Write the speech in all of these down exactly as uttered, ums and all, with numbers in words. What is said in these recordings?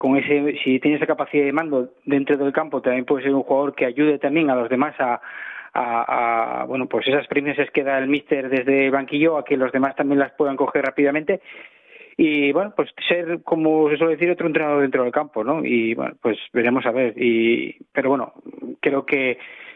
con ese, si tiene esa capacidad de mando dentro del campo, también puede ser un jugador que ayude también a los demás a, a, a bueno, pues esas experiencias que da el míster desde el banquillo, a que los demás también las puedan coger rápidamente. Y bueno, pues ser, como se suele decir, otro entrenador dentro del campo, ¿no? Y bueno, pues veremos a ver. Y pero bueno, creo que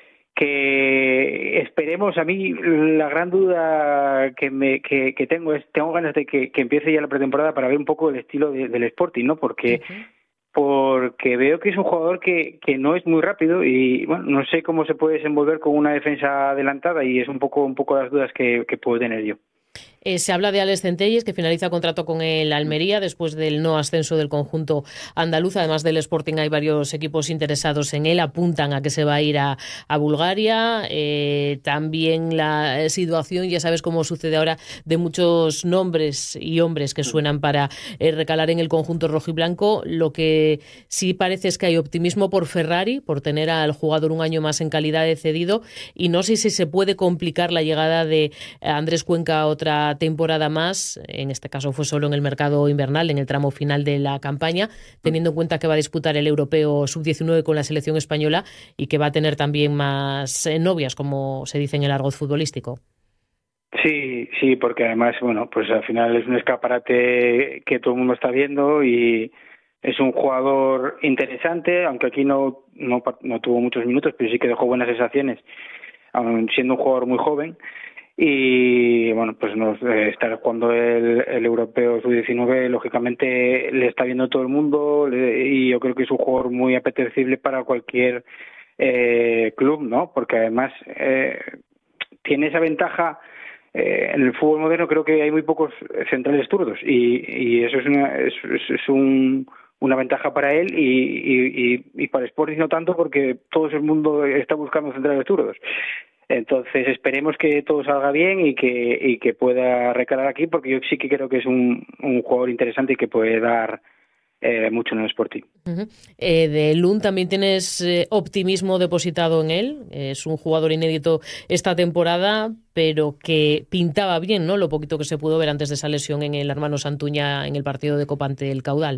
que esperemos. A mí la gran duda que me que, que tengo es, tengo ganas de que, que empiece ya la pretemporada para ver un poco el estilo de, del Sporting, ¿no? Porque uh-huh. porque veo que es un jugador que, que no es muy rápido y bueno, no sé cómo se puede desenvolver con una defensa adelantada y es un poco un poco las dudas que, que puedo tener yo. Eh, se habla de Alex Centelles, que finaliza contrato con el Almería después del no ascenso del conjunto andaluz. Además del Sporting hay varios equipos interesados en él, apuntan a que se va a ir a, a Bulgaria. Eh, también la situación, ya sabes cómo sucede ahora, de muchos nombres y hombres que suenan para eh, recalar en el conjunto rojiblanco. Lo que sí parece es que hay optimismo por Ferrari, por tener al jugador un año más en calidad de cedido, y no sé si se puede complicar la llegada de Andrés Cuenca a otra temporada más. En este caso fue solo en el mercado invernal, en el tramo final de la campaña, teniendo en cuenta que va a disputar el europeo sub diecinueve con la selección española y que va a tener también más eh, novias, como se dice en el argot futbolístico. Sí, sí, porque además, bueno, pues al final es un escaparate que todo el mundo está viendo y es un jugador interesante, aunque aquí no, no, no tuvo muchos minutos, pero sí que dejó buenas sensaciones, aun siendo un jugador muy joven. Y bueno, pues nos eh, estar jugando el, el europeo sub diecinueve, lógicamente le está viendo todo el mundo le, y yo creo que es un jugador muy apetecible para cualquier eh, club, ¿no? Porque además eh, tiene esa ventaja. Eh, en el fútbol moderno creo que hay muy pocos centrales zurdos y, y eso es una, es, es un, una ventaja para él y, y, y, y para Sporting no tanto, porque todo el mundo está buscando centrales zurdos. Entonces esperemos que todo salga bien y que y que pueda recalar aquí, porque yo sí que creo que es un, un jugador interesante y que puede dar eh, mucho en el Sporting. Uh-huh. Eh, de Lund también tienes eh, optimismo depositado en él. Es un jugador inédito esta temporada, pero que pintaba bien, ¿no? Lo poquito que se pudo ver antes de esa lesión en el hermano Santuña en el partido de Copa ante el Caudal.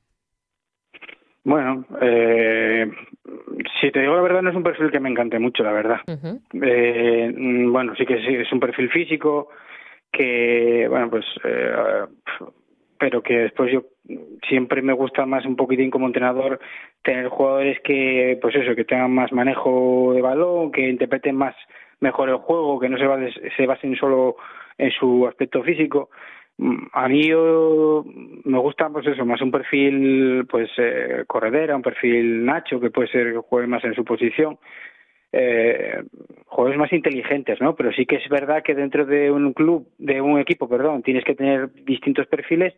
Bueno, eh, si te digo la verdad, no es un perfil que me encante mucho, la verdad. Uh-huh. Eh, bueno, sí que es, es un perfil físico que, bueno, pues, eh, pero que después yo siempre me gusta más un poquitín como entrenador tener jugadores que, pues eso, que tengan más manejo de balón, que interpreten más mejor el juego, que no se, base, se basen solo en su aspecto físico. A mí yo, me gusta pues eso, más un perfil pues eh, corredera, un perfil Nacho, que puede ser que juegue más en su posición, eh, jugadores más inteligentes, ¿no? Pero sí que es verdad que dentro de un club, de un equipo, perdón, tienes que tener distintos perfiles.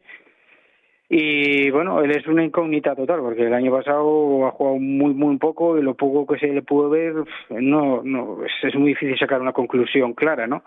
Y bueno, él es una incógnita total, porque el año pasado ha jugado muy muy poco y lo poco que se le pudo ver, no, no es, es muy difícil sacar una conclusión clara, ¿no?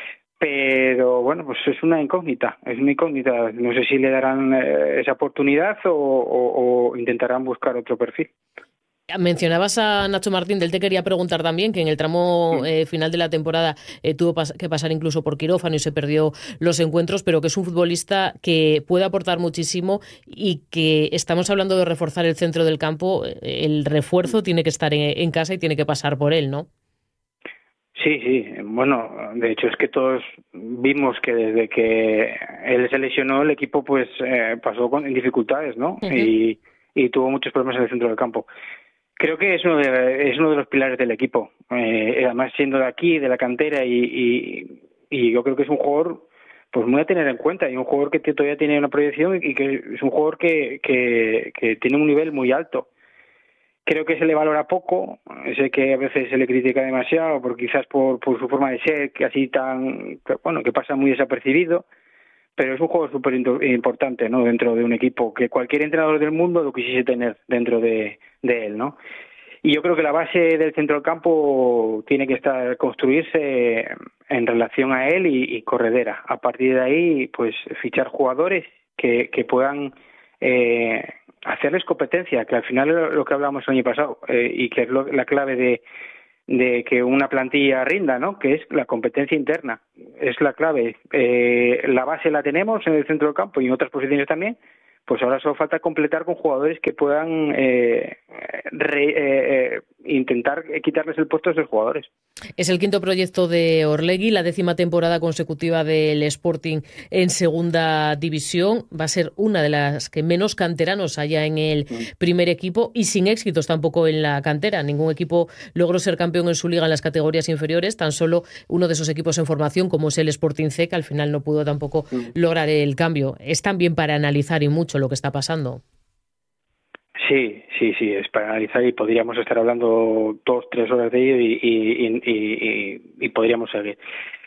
Pero bueno, pues es una incógnita, es una incógnita. No sé si le darán eh, esa oportunidad o, o, o intentarán buscar otro perfil. Mencionabas a Nacho Martín, del te quería preguntar también, que en el tramo eh, final de la temporada eh, tuvo pas- que pasar incluso por quirófano y se perdió los encuentros, pero que es un futbolista que puede aportar muchísimo y que estamos hablando de reforzar el centro del campo. El refuerzo tiene que estar en, en casa y tiene que pasar por él, ¿no? Sí, sí, bueno, de hecho es que todos vimos que desde que él se lesionó el equipo pues eh, pasó con dificultades, ¿no? Uh-huh. Y, y tuvo muchos problemas en el centro del campo. Creo que es uno de, es uno de los pilares del equipo, eh, además siendo de aquí, de la cantera y, y, y yo creo que es un jugador pues muy a tener en cuenta y un jugador que todavía tiene una proyección y que es un jugador que, que, que tiene un nivel muy alto. Creo que se le valora poco, sé que a veces se le critica demasiado, por quizás por, por su forma de ser, que así tan, que, bueno, que pasa muy desapercibido, pero es un juego súper importante, ¿no? Dentro de un equipo, que cualquier entrenador del mundo lo quisiese tener dentro de, de él, ¿no? Y yo creo que la base del centro del campo tiene que estar construirse en relación a él y, y corredera. A partir de ahí, pues fichar jugadores que, que puedan eh, hacerles competencia, que al final es lo que hablamos el año pasado eh, y que es lo, la clave de, de que una plantilla rinda, ¿no? Que es la competencia interna, es la clave. Eh, la base la tenemos en el centro del campo y en otras posiciones también, pues ahora solo falta completar con jugadores que puedan eh, re, eh, intentar quitarles el puesto a esos jugadores. Es el quinto proyecto de Orlegui, la décima temporada consecutiva del Sporting en segunda división. Va a ser una de las que menos canteranos haya en el primer equipo y sin éxitos tampoco en la cantera. Ningún equipo logró ser campeón en su liga en las categorías inferiores, tan solo uno de esos equipos en formación como es el Sporting C, que al final no pudo tampoco lograr el cambio. Es también para analizar y mucho lo que está pasando. Sí, sí, sí, es para analizar y podríamos estar hablando dos, tres horas de ello y, y, y, y, y podríamos seguir.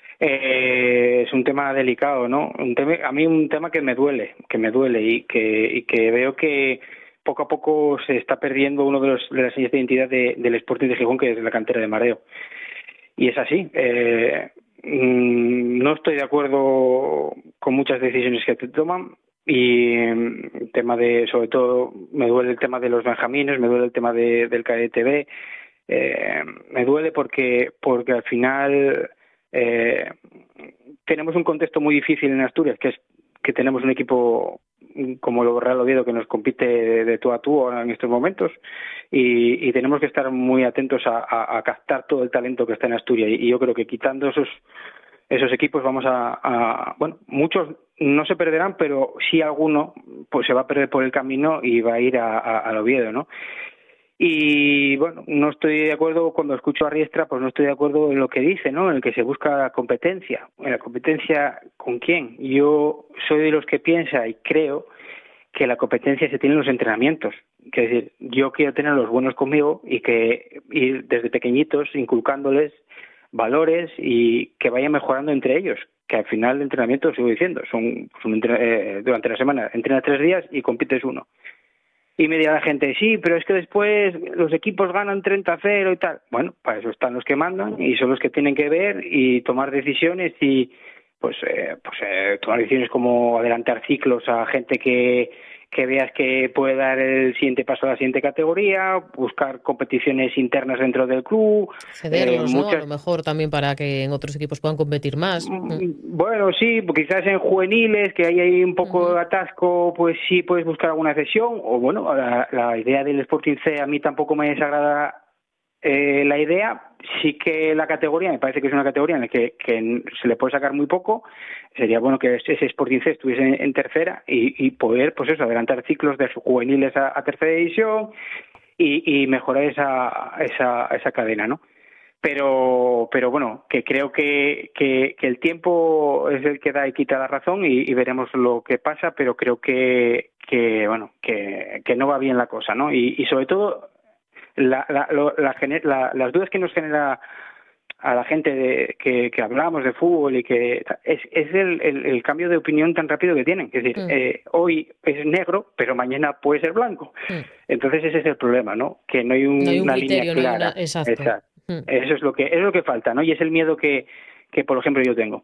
Eh, es un tema delicado, ¿no? Un tema, a mí un tema que me duele, que me duele y que, y que veo que poco a poco se está perdiendo uno de, los, de las señas de identidad de, del Sporting de Gijón, que es la cantera de Mareo. Y es así. Eh, no estoy de acuerdo con muchas decisiones que se toman. Y el tema de, sobre todo, me duele el tema de los benjamines, me duele el tema de, del K D T V, eh, me duele porque porque al final eh, tenemos un contexto muy difícil en Asturias, que es que tenemos un equipo como el Real Oviedo que nos compite de, de tú a tú ahora en estos momentos y, y tenemos que estar muy atentos a, a, a captar todo el talento que está en Asturias y, y yo creo que quitando esos esos equipos vamos a, a, bueno, muchos no se perderán, pero sí alguno pues se va a perder por el camino y va a ir a, a, al Oviedo, ¿no? Y bueno, no estoy de acuerdo cuando escucho a Riestra, pues no estoy de acuerdo en lo que dice, ¿no? En el que se busca competencia. ¿En la competencia con quién? Yo soy de los que piensa y creo que la competencia se tiene en los entrenamientos. Es decir, yo quiero tener los buenos conmigo y que ir desde pequeñitos inculcándoles valores y que vayan mejorando entre ellos, que al final el entrenamiento, sigo diciendo, son, son eh, durante la semana entrenas tres días y compites uno. Y me dirá la gente, sí, pero es que después los equipos ganan treinta a cero y tal. Bueno, para eso están los que mandan y son los que tienen que ver y tomar decisiones y pues eh, pues eh, tomar decisiones como adelantar ciclos a gente que que veas que puede dar el siguiente paso a la siguiente categoría, buscar competiciones internas dentro del club. Cederlos, eh, muchas... ¿no? A lo mejor también para que en otros equipos puedan competir más. Bueno, sí, quizás en juveniles, que hay ahí un poco de atasco, pues sí puedes buscar alguna cesión. O bueno, la, la idea del Sporting C a mí tampoco me desagrada eh, la idea. Sí que la categoría, me parece que es una categoría en la que, que se le puede sacar muy poco. Sería bueno que ese Sporting C estuviese en, en tercera y, y poder, pues eso, adelantar ciclos de juveniles a, a tercera división y, y mejorar esa, esa, esa cadena, ¿no? Pero, pero bueno, que creo que, que, que el tiempo es el que da y quita la razón y, y veremos lo que pasa, pero creo que, que bueno, que, que no va bien la cosa, ¿no? Y, y sobre todo La, la, la, la, las dudas que nos genera a la gente de, que, que hablamos de fútbol y que es, es el, el, el cambio de opinión tan rápido que tienen. Es decir, mm. eh, hoy es negro, pero mañana puede ser blanco. Mm. Entonces ese es el problema, ¿no? Que no hay, un, no hay un una criterio, línea clara. No hay una... Exacto. Exacto. Mm. Eso es lo que es lo que falta, ¿no? Y es el miedo que, que por ejemplo, yo tengo.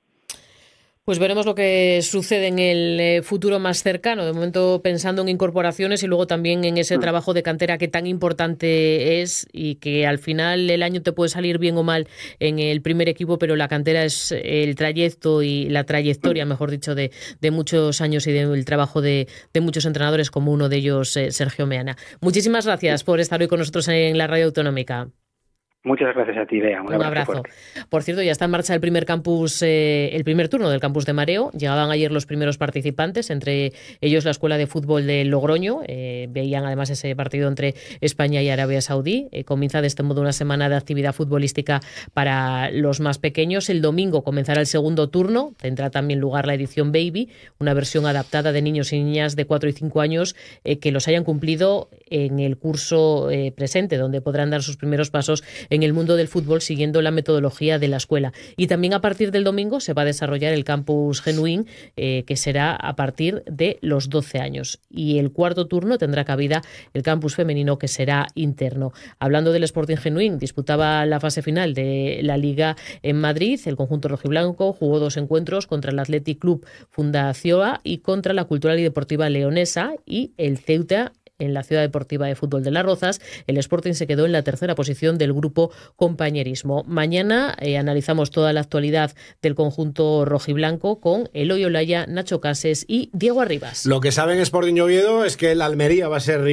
Pues veremos lo que sucede en el futuro más cercano. De momento pensando en incorporaciones y luego también en ese trabajo de cantera que tan importante es y que al final el año te puede salir bien o mal en el primer equipo, pero la cantera es el trayecto y la trayectoria, mejor dicho, de, de muchos años y del trabajo de, de muchos entrenadores, como uno de ellos, eh, Sergio Meana. Muchísimas gracias por estar hoy con nosotros en la Radio Autonómica. Muchas gracias a ti, Bea. Un, Un abrazo. abrazo. Por cierto, ya está en marcha el primer campus, eh, el primer turno del campus de Mareo. Llegaban ayer los primeros participantes, entre ellos la Escuela de Fútbol de Logroño. Eh, veían además ese partido entre España y Arabia Saudí. Eh, comienza de este modo una semana de actividad futbolística para los más pequeños. El domingo comenzará el segundo turno. Tendrá también lugar la edición Baby, una versión adaptada de niños y niñas de cuatro y cinco años eh, que los hayan cumplido en el curso eh, presente, donde podrán dar sus primeros pasos en el mundo del fútbol siguiendo la metodología de la escuela. Y también a partir del domingo se va a desarrollar el campus Genuín, eh, que será a partir de los doce años. Y el cuarto turno tendrá cabida el campus femenino, que será interno. Hablando del Sporting Genuín, disputaba la fase final de la Liga en Madrid. El conjunto rojiblanco jugó dos encuentros contra el Athletic Club Fundación y contra la Cultural y Deportiva Leonesa, y el Ceuta en la Ciudad Deportiva de Fútbol de Las Rozas. El Sporting se quedó en la tercera posición del grupo Compañerismo. Mañana eh, analizamos toda la actualidad del conjunto rojiblanco con Eloy Olaya, Nacho Cases y Diego Arribas. Lo que saben Sporting y Oviedo es que el Almería va a ser